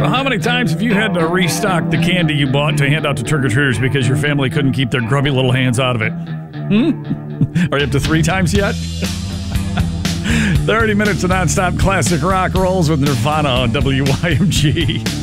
So how many times have you had to restock the candy you bought to hand out to trick-or-treaters because your family couldn't keep their grubby little hands out of it? Are you up to 3 times yet? 30 minutes of nonstop classic rock rolls with Nirvana on WYMG.